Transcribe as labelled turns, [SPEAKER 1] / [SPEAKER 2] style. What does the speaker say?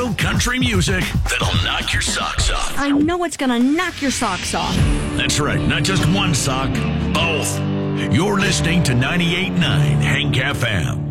[SPEAKER 1] real country music that'll knock your socks off.
[SPEAKER 2] I know it's gonna knock your socks off.
[SPEAKER 1] That's right, not just one sock, both. You're listening to 98.9 Hank FM.